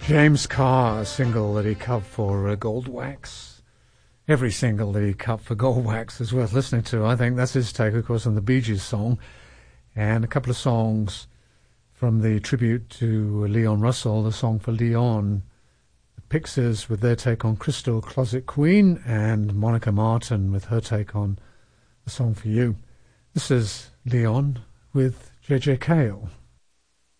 James Carr, a single that he cut for Goldwax. Every single that he cut for Goldwax is worth listening to. I think that's his take, of course, on the Bee Gees song. And a couple of songs from the tribute to Leon Russell, the song for Leon. The Pixies with their take on Crystal Closet Queen, and Monica Martin with her take on The Song for You. This is Leon with J.J. Cale.